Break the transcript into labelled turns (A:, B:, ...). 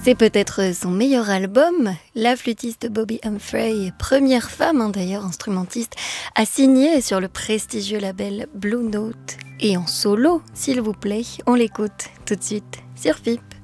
A: C'est peut-être son meilleur album. La flûtiste Bobbi Humphrey, première femme d'ailleurs instrumentiste, a signé sur le prestigieux label Blue Note. Et en solo, s'il vous plaît, on l'écoute tout de suite sur FIP.